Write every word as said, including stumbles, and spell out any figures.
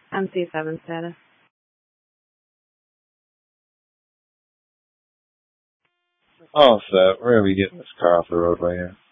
M C seven status. All set. We're going to be getting this car off the roadway here.